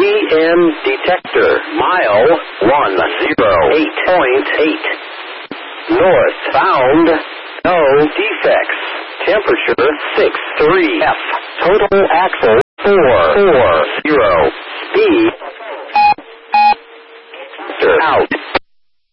PM detector. Mile 108.8. North found. No defects. Temperature 63 F. Total axle 440.